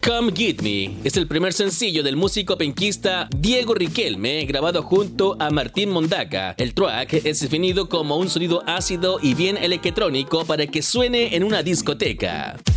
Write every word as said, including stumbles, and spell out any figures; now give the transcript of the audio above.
Come Get Me es el primer sencillo del músico penquista Diego Riquelme, grabado junto a Martín Mondaca. El track es definido como un sonido ácido y bien electrónico para que suene en una discoteca.